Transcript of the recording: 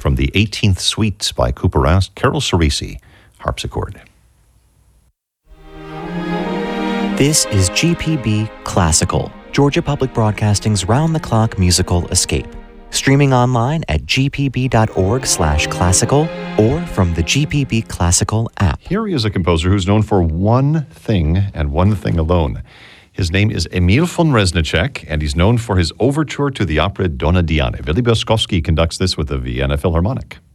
from the 18th Suite by Couperin, Carol Cerisi, harpsichord. This is GPB Classical, Georgia Public Broadcasting's round-the-clock musical escape. Streaming online at gpb.org/classical or from the GPB Classical app. Here is a composer who's known for one thing and one thing alone. His name is Emil von Reznicek, and he's known for his overture to the opera Donna Diana. Willy Boskovsky conducts this with the Vienna Philharmonic.